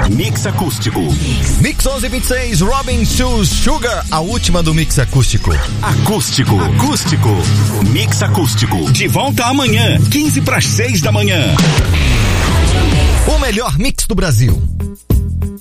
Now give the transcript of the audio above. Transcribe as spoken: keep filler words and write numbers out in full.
Mix Acústico. Mix onze e vinte e seis, Robin Shoes Sugar, a última do Mix Acústico. Acústico, acústico. Mix Acústico. De volta amanhã, quinze para as seis da manhã. O melhor mix do Brasil.